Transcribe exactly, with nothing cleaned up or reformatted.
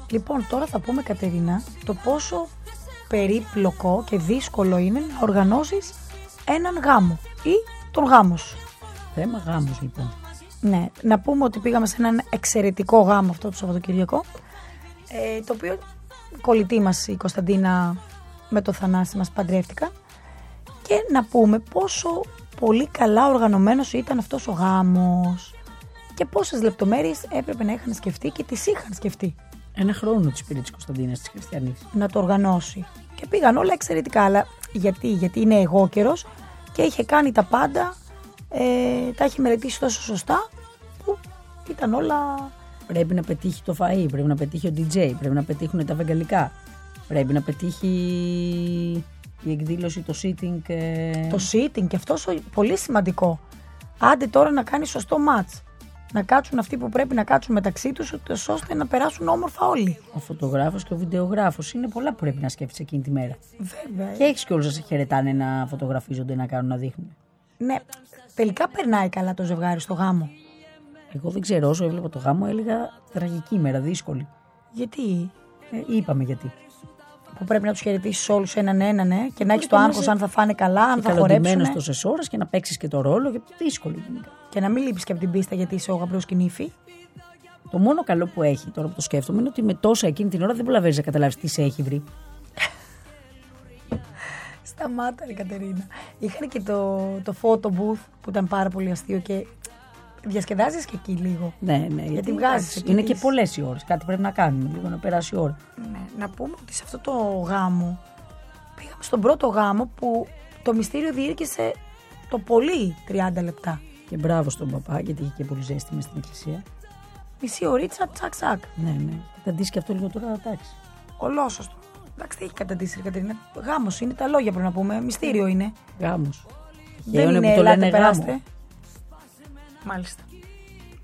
Λοιπόν, τώρα θα πούμε, Κατερίνα, το πόσο περίπλοκο και δύσκολο είναι να οργανώσεις έναν γάμο ή τον γάμο σου. Θέμα γάμος, λοιπόν. Ναι, να πούμε ότι πήγαμε σε έναν εξαιρετικό γάμο αυτό το Σαββατοκυριακό, ε, το οποίο κολλητή μας η Κωνσταντίνα με το Θανάση μας παντρεύτηκαν, και να πούμε πόσο πολύ καλά οργανωμένος ήταν αυτός ο γάμος και πόσες λεπτομέρειες έπρεπε να είχαν σκεφτεί και τις είχαν σκεφτεί. Ένα χρόνο της πήρε της Κωνσταντίνας της Χριστιανής Να το οργανώσει. Και πήγαν όλα εξαιρετικά. Αλλά γιατί, γιατί είναι εγώ καιρός και είχε κάνει τα πάντα, ε, τα είχε μελετήσει τόσο σωστά που ήταν όλα. Πρέπει να πετύχει το φαΐ, πρέπει να πετύχει ο ντι τζέι, πρέπει να πετύχουν τα βεγγαλικά, πρέπει να πετύχει η εκδήλωση, το sitting. Ε... Το sitting και αυτό πολύ σημαντικό. Άντε τώρα να κάνει σωστό match. Να κάτσουν αυτοί που πρέπει να κάτσουν μεταξύ τους, ώστε να περάσουν όμορφα όλοι. Ο φωτογράφος και ο βιντεογράφος. Είναι πολλά που πρέπει να σκέφτεσαι εκείνη τη μέρα. Βέβαια. Και έχεις και όλους να σε χαιρετάνε, να φωτογραφίζονται, να κάνουν, να δείχνουν. Ναι, τελικά περνάει καλά το ζευγάρι στο γάμο. Εγώ δεν ξέρω, όσο έβλεπα το γάμο έλεγα τραγική ημέρα, δύσκολη. Γιατί? Ε, είπαμε γιατί. Που πρέπει να τους χαιρετήσεις όλους έναν έναν, ναι, και να έχεις το άγχος αν θα φάνε καλά, αν θα χορέψουν. Καλοντημένος τόσες ώρες και να παίξεις και το ρόλο, γιατί δύσκολο γενικά. Και να μην λείπεις και από την πίστα γιατί είσαι ο γαμπρός και νύφη. Το μόνο καλό που έχει, τώρα που το σκέφτομαι, είναι ότι με τόσα εκείνη την ώρα δεν προλαβαίνεις να καταλάβεις τι σε έχει βρει. Σταμάτα, ρε Κατερίνα. Είχαν και το, το photo booth που ήταν πάρα πολύ αστείο και διασκεδάζεις και εκεί λίγο. Ναι, ναι, γιατί, γιατί βγάζεις εκεί. Είναι και πολλές οι ώρες. Κάτι πρέπει να κάνουμε, λίγο να περάσει η ώρα. Ναι, να πούμε ότι σε αυτό το γάμο πήγαμε στον πρώτο γάμο που το μυστήριο διήρκησε το πολύ τριάντα λεπτά. Και μπράβο στον παπά, γιατί είχε και πολύ ζέστη μες στην εκκλησία. Μισή ωρίτσα, τσακ τσακ. Ναι, ναι. Καταντήσει και αυτό λίγο τώρα, εντάξει. Ολόσωστο. Εντάξει, τι έχει καταντήσει, ρε Κατερίνα. Γάμος είναι, τα λόγια πρέπει να πούμε. Μυστήριο είναι. Γάμος. Δεν είναι, που το λένε γάμο. Μάλιστα.